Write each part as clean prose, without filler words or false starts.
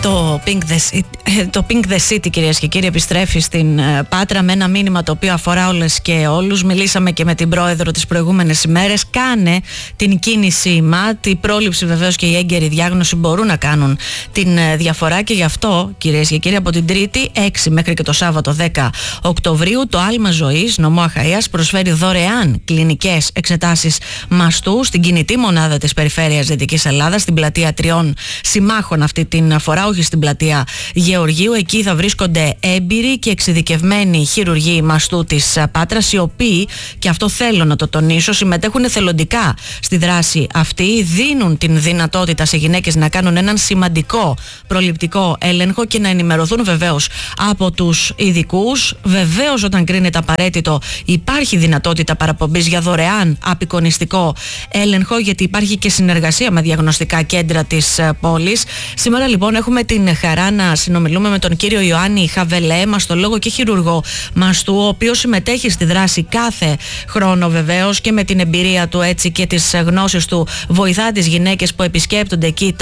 Το Pink the City, κυρίες και κύριοι, επιστρέφει στην Πάτρα με ένα μήνυμα το οποίο αφορά όλες και όλους. Μιλήσαμε και με την πρόεδρο τις προηγούμενες ημέρες. Κάνε την κίνηση ΜΑΤ. Η πρόληψη βεβαίως και η έγκαιρη διάγνωση μπορούν να κάνουν την διαφορά, και γι' αυτό, κυρίες και κύριοι, από την Τρίτη 6 μέχρι και το Σάββατο 10 Οκτωβρίου, το Άλμα Ζωής, νομό Αχαΐας, προσφέρει δωρεάν κλινικές εξετάσεις μαστού στην κινητή μονάδα της Περιφέρειας Δυτικής Ελλάδας, στην πλατεία Τριών Συμμάχων αυτή την φορά, όχι στην πλατεία Γεωργίου. Εκεί θα βρίσκονται έμπειροι και εξειδικευμένοι χειρουργοί μαστού της Πάτρας, οι οποίοι, και αυτό θέλω να το τονίσω, συμμετέχουν εθελοντικά στη δράση αυτή, δίνουν την δυνατότητα σε γυναίκες να κάνουν έναν σημαντικό προληπτικό έλεγχο και να ενημερωθούν βεβαίως από τους ειδικούς. Βεβαίως, όταν κρίνεται απαραίτητο, υπάρχει δυνατότητα παραπομπής για δωρεάν απεικονιστικό έλεγχο, γιατί υπάρχει και συνεργασία με διαγνωστικά κέντρα της πόλης. Σήμερα λοιπόν έχουμε την χαρά να συνομιλούμε με τον κύριο Ιωάννη Χαβελέ, μαστολόγο και χειρουργό μαστού, ο οποίος συμμετέχει στη δράση κάθε χρόνο βεβαίως, και με την εμπειρία του έτσι και τις γνώσεις του βοηθά τις γυναίκες που επισκέπτονται εκεί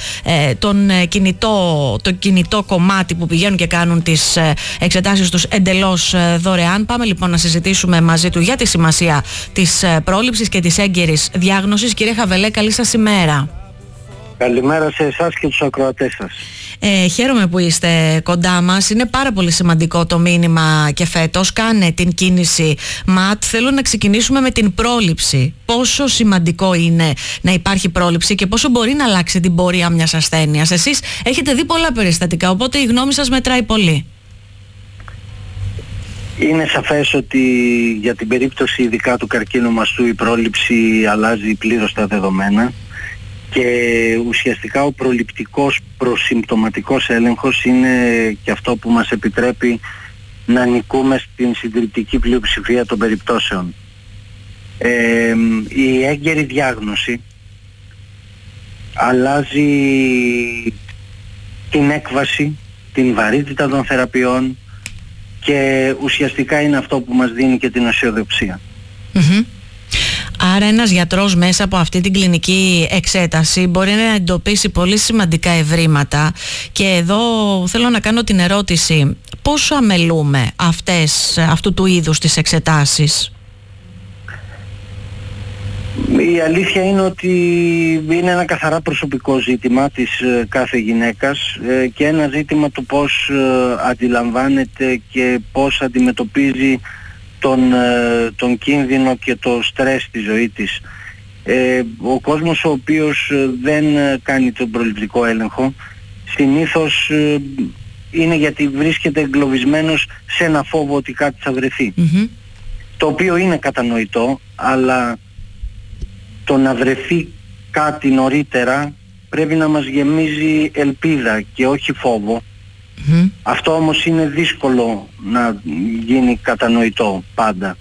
το κινητό κομμάτι που πηγαίνουν και κάνουν τις εξετάσεις τους εντελώς δωρεάν. Πάμε λοιπόν να συζητήσουμε μαζί του για τη σημασία της πρόληψης και της έγκαιρης διάγνωσης. Κύριε Χαβελέ, καλή σας ημέρα. Καλημέρα σε εσάς και τους ακροατές σας. Χαίρομαι που είστε κοντά μας. Είναι πάρα πολύ σημαντικό το μήνυμα και φέτος. Κάνε την κίνηση ΜΑΤ. Θέλω να ξεκινήσουμε με την πρόληψη. Πόσο σημαντικό είναι να υπάρχει πρόληψη και πόσο μπορεί να αλλάξει την πορεία μιας ασθένειας. Εσείς έχετε δει πολλά περιστατικά, οπότε η γνώμη σας μετράει πολύ. Είναι σαφές ότι για την περίπτωση ειδικά του καρκίνου μαστού η πρόληψη αλλάζει πλήρως τα δεδομένα. Και ουσιαστικά ο προληπτικός προσυμπτωματικός έλεγχος είναι και αυτό που μας επιτρέπει να νικούμε στην συντριπτική πλειοψηφία των περιπτώσεων. Η έγκαιρη διάγνωση αλλάζει την έκβαση, την βαρύτητα των θεραπείων και ουσιαστικά είναι αυτό που μας δίνει και την αισιοδοξία. Άρα ένας γιατρός μέσα από αυτή την κλινική εξέταση μπορεί να εντοπίσει πολύ σημαντικά ευρήματα, και εδώ θέλω να κάνω την ερώτηση: πόσο αμελούμε αυτού του είδους τις εξετάσεις? Η αλήθεια είναι ότι είναι ένα καθαρά προσωπικό ζήτημα της κάθε γυναίκας και ένα ζήτημα του πώς αντιλαμβάνεται και πώς αντιμετωπίζει τον κίνδυνο και το στρες στη ζωή της. Ο κόσμος ο οποίος δεν κάνει τον προληπτικό έλεγχο συνήθως είναι γιατί βρίσκεται εγκλωβισμένος σε ένα φόβο ότι κάτι θα βρεθεί. Το οποίο είναι κατανοητό, αλλά το να βρεθεί κάτι νωρίτερα πρέπει να μας γεμίζει ελπίδα και όχι φόβο. Αυτό όμως είναι δύσκολο να γίνει κατανοητό πάντα.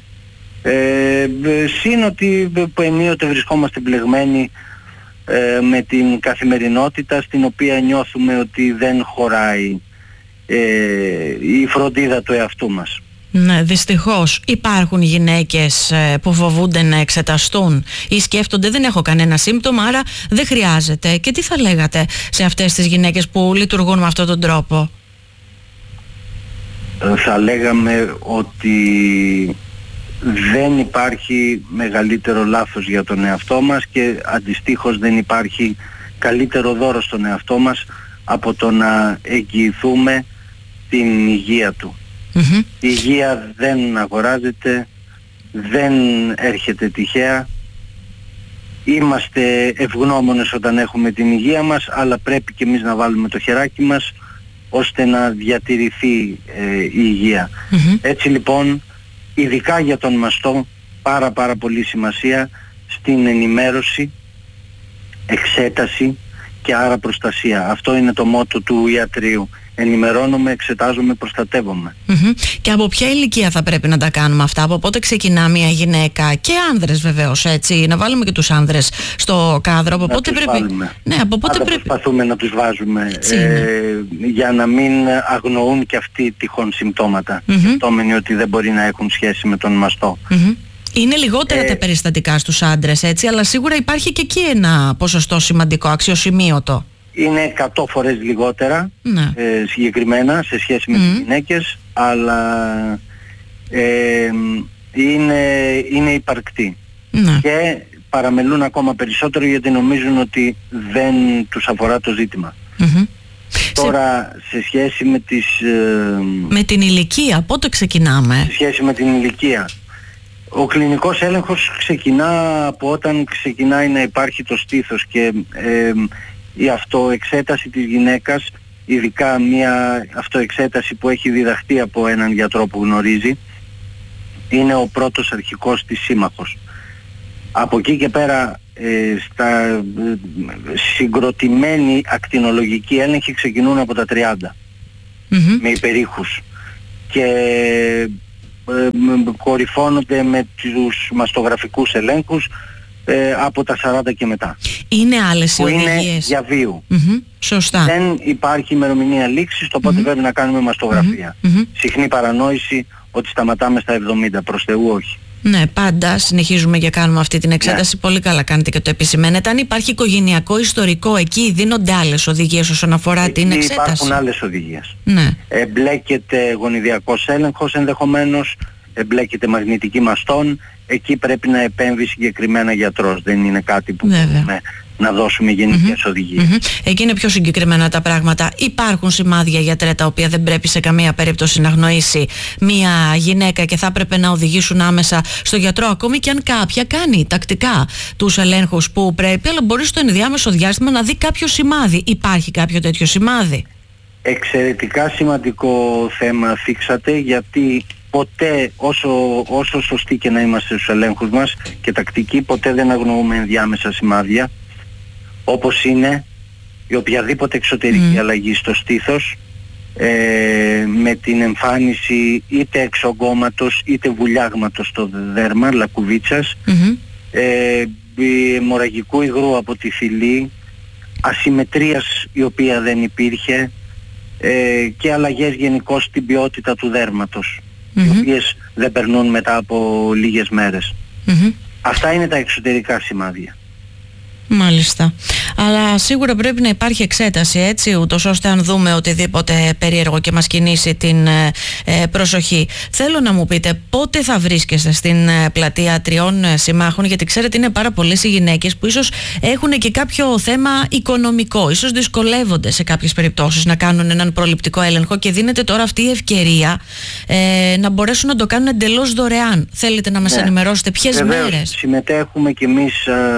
Συν ότι ενίοτε βρισκόμαστε μπλεγμένοι με την καθημερινότητα στην οποία νιώθουμε ότι δεν χωράει η φροντίδα του εαυτού μας. Ναι, δυστυχώς υπάρχουν γυναίκες που φοβούνται να εξεταστούν ή σκέφτονται δεν έχω κανένα σύμπτωμα, άρα δεν χρειάζεται. Και τι θα λέγατε σε αυτές τις γυναίκες που λειτουργούν με αυτόν τον τρόπο? Θα λέγαμε ότι δεν υπάρχει μεγαλύτερο λάθος για τον εαυτό μας και αντιστοίχως δεν υπάρχει καλύτερο δώρο στον εαυτό μας από το να εγγυηθούμε την υγεία του. Η υγεία δεν αγοράζεται, δεν έρχεται τυχαία. Είμαστε ευγνώμονες όταν έχουμε την υγεία μας, αλλά πρέπει και εμείς να βάλουμε το χεράκι μας ώστε να διατηρηθεί η υγεία. Έτσι λοιπόν, ειδικά για τον μαστό, πάρα πολύ σημασία στην ενημέρωση, εξέταση και άρα προστασία. Αυτό είναι το μότο του ιατρείου. Ενημερώνομαι, εξετάζομαι, προστατεύομαι. Και από ποια ηλικία θα πρέπει να τα κάνουμε αυτά? Από πότε ξεκινά μια γυναίκα? Και άνδρες βεβαίως, έτσι, να βάλουμε και τους άνδρες στο κάδρο. Από πότε πρέπει? Ναι, από πότε πρέπει? Προσπαθούμε να τους βάζουμε για να μην αγνοούν και αυτοί τυχόν συμπτώματα, σκεπτόμενοι ότι δεν μπορεί να έχουν σχέση με τον μαστό. Είναι λιγότερα τα περιστατικά στους άντρες, έτσι, αλλά σίγουρα υπάρχει και εκεί ένα ποσοστό σημαντικό, αξιοσημείωτο. είναι 100 φορές λιγότερα, ναι. Συγκεκριμένα σε σχέση με τις γυναίκες, αλλά είναι υπαρκτή. Ναι. Και παραμελούν ακόμα περισσότερο γιατί νομίζουν ότι δεν τους αφορά το ζήτημα. Τώρα σε σχέση με τις... με την ηλικία, πότε ξεκινάμε? Σε σχέση με την ηλικία. Ο κλινικός έλεγχος ξεκινά από όταν ξεκινάει να υπάρχει το στήθος και η αυτοεξέταση της γυναίκας, ειδικά μια αυτοεξέταση που έχει διδαχτεί από έναν γιατρό που γνωρίζει, είναι ο πρώτος αρχικός της σύμμαχος. Από εκεί και πέρα στα συγκροτημένοι ακτινολογικοί έλεγχοι ξεκινούν από τα 30 με υπερήχους και κορυφώνονται με τους μαστογραφικούς ελέγχους από τα 40 και μετά. Είναι άλλες οι οδηγίες? Είναι διαβίου. Σωστά. Δεν υπάρχει ημερομηνία λήξης, το πότε πρέπει να κάνουμε μαστογραφία. Συχνή παρανόηση ότι σταματάμε στα 70, προς Θεού όχι. Ναι, πάντα συνεχίζουμε και κάνουμε αυτή την εξέταση. Ναι. Πολύ καλά κάνετε και το επισημαίνετε. Αν υπάρχει οικογενειακό ιστορικό, εκεί δίνονται άλλες οδηγίες όσον αφορά την εξέταση? Υπάρχουν άλλες οδηγίες. Ναι. Εμπλέκεται γονιδιακός έλεγχος ενδεχομένως, εμπλέκεται μαγνητική μαστών. Εκεί πρέπει να επέμβει συγκεκριμένα γιατρός. Δεν είναι κάτι που μπορούμε να δώσουμε γενικές οδηγίες. Εκεί είναι πιο συγκεκριμένα τα πράγματα. Υπάρχουν σημάδια, γιατρέ, τα οποία δεν πρέπει σε καμία περίπτωση να γνωρίσει μία γυναίκα και θα έπρεπε να οδηγήσουν άμεσα στο γιατρό, ακόμη και αν κάποια κάνει τακτικά τους ελέγχους που πρέπει, αλλά μπορεί στο ενδιάμεσο διάστημα να δει κάποιο σημάδι? Υπάρχει κάποιο τέτοιο σημάδι? Εξαιρετικά σημαντικό θέμα θίξατε, γιατί ποτέ, όσο σωστοί και να είμαστε στους ελέγχους μας και τακτικοί, ποτέ δεν αγνοούμε ενδιάμεσα σημάδια, όπως είναι η οποιαδήποτε εξωτερική αλλαγή στο στήθος, με την εμφάνιση είτε εξογκώματος είτε βουλιάγματος στο δέρμα, λακκουβίτσας, αιμορραγικού υγρού από τη θηλή, ασυμμετρίας η οποία δεν υπήρχε, και αλλαγές γενικώς στην ποιότητα του δέρματος, οι οποίες δεν περνούν μετά από λίγες μέρες. Αυτά είναι τα εξωτερικά σημάδια. Μάλιστα. Αλλά σίγουρα πρέπει να υπάρχει εξέταση, έτσι, ούτως ώστε αν δούμε οτιδήποτε περίεργο και μας κινήσει την προσοχή. Θέλω να μου πείτε πότε θα βρίσκεστε στην πλατεία Τριών Συμμάχων, γιατί ξέρετε είναι πάρα πολλές οι γυναίκες που ίσως έχουν και κάποιο θέμα οικονομικό, ίσως δυσκολεύονται σε κάποιες περιπτώσεις να κάνουν έναν προληπτικό έλεγχο και δίνεται τώρα αυτή η ευκαιρία να μπορέσουν να το κάνουν εντελώς δωρεάν. Θέλετε να μας ενημερώσετε ποιες μέρες? Συμμετέχουμε κι εμείς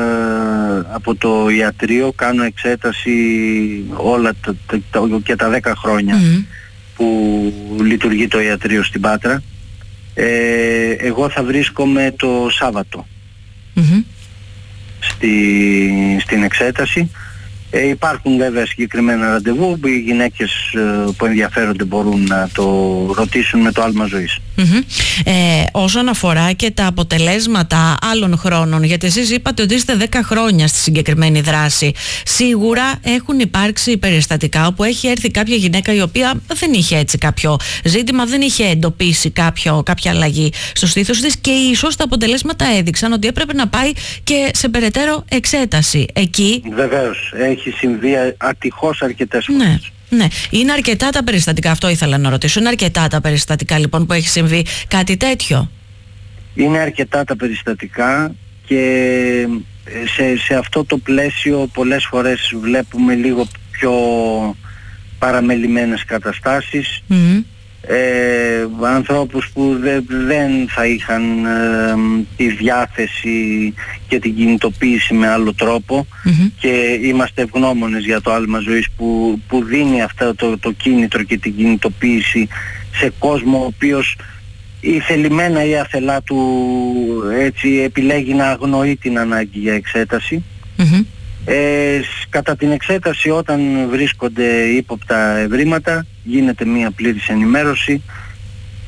από το ιατρείο, κάνω εξέταση όλα και τα 10 χρόνια που λειτουργεί το ιατρείο στην Πάτρα. Εγώ θα βρίσκομαι το Σάββατο στην εξέταση. Υπάρχουν βέβαια συγκεκριμένα ραντεβού, οι γυναίκες που ενδιαφέρονται μπορούν να το ρωτήσουν με το άλμα ζωής. Όσον αφορά και τα αποτελέσματα άλλων χρόνων, γιατί εσείς είπατε ότι είστε 10 χρόνια στη συγκεκριμένη δράση, σίγουρα έχουν υπάρξει περιστατικά όπου έχει έρθει κάποια γυναίκα η οποία δεν είχε έτσι κάποιο ζήτημα, δεν είχε εντοπίσει κάποια αλλαγή στο στήθος της και ίσως τα αποτελέσματα έδειξαν ότι έπρεπε να πάει και σε περαιτέρω εξέταση. Εκεί βεβαίως έχει συμβεί ατυχώς αρκετές φορές. Ναι, είναι αρκετά τα περιστατικά, αυτό ήθελα να ρωτήσω. Είναι αρκετά τα περιστατικά λοιπόν που έχει συμβεί κάτι τέτοιο? Είναι αρκετά τα περιστατικά και σε αυτό το πλαίσιο πολλές φορές βλέπουμε λίγο πιο παραμελημένες καταστάσεις, ανθρώπους που δεν θα είχαν τη διάθεση και την κινητοποίηση με άλλο τρόπο, και είμαστε ευγνώμονες για το άλμα ζωής που δίνει αυτό το κίνητρο και την κινητοποίηση σε κόσμο ο οποίος ή θελημένα ή αθελά του έτσι επιλέγει να αγνοεί την ανάγκη για εξέταση. Κατά την εξέταση, όταν βρίσκονται ύποπτα ευρήματα, γίνεται μία πλήρης ενημέρωση,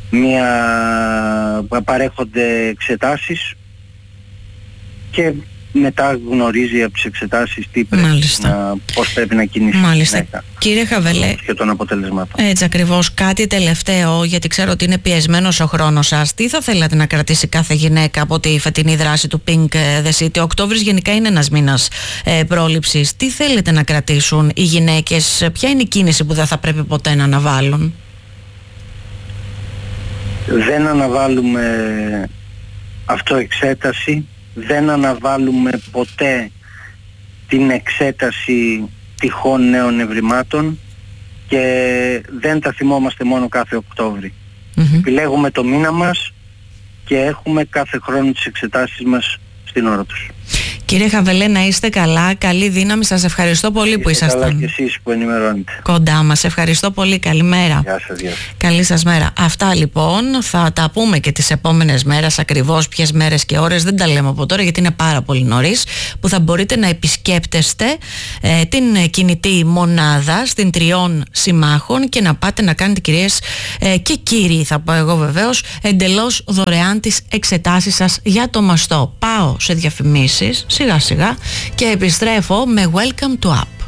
παρέχονται εξετάσεις και μετά γνωρίζει από τις εξετάσεις τι πρέπει πώς πρέπει να κινηθεί. Μάλιστα. Κύριε Χαβελέ, και των αποτελεσμάτων. Έτσι ακριβώς. Κάτι τελευταίο, γιατί ξέρω ότι είναι πιεσμένος ο χρόνος σας. Τι θα θέλατε να κρατήσει κάθε γυναίκα από τη φετινή δράση του Pink the City? Ο Οκτώβρης γενικά είναι ένας μήνας πρόληψης. Τι θέλετε να κρατήσουν οι γυναίκες? Ποια είναι η κίνηση που δεν θα πρέπει ποτέ να αναβάλουν? Δεν αναβάλουμε αυτοεξέταση, δεν αναβάλουμε ποτέ την εξέταση τυχόν νέων ευρημάτων και δεν τα θυμόμαστε μόνο κάθε Οκτώβρη. Επιλέγουμε το μήνα μας και έχουμε κάθε χρόνο τις εξετάσεις μας στην ώρα τους. Κύριε Χαβελέ, να είστε καλά, καλή δύναμη, σας ευχαριστώ πολύ που ήσασταν. Καλά και εσείς που ενημερώνετε. Κοντά μας, ευχαριστώ πολύ, καλημέρα. Γεια σας, γεια σας. Καλή σας μέρα. Αυτά λοιπόν, θα τα πούμε και τις επόμενες μέρες, ακριβώς ποιες μέρες και ώρες, δεν τα λέμε από τώρα γιατί είναι πάρα πολύ νωρίς, που θα μπορείτε να επισκέπτεστε την κινητή μονάδα στην Τριών Συμμάχων και να πάτε να κάνετε, κυρίες και κύριοι, θα πω εγώ βεβαίως, εντελώς δωρεάν τις εξετάσεις σας για το μαστό. Πάω σε διαφημίσεις σιγά σιγά και επιστρέφω με Welcome to App.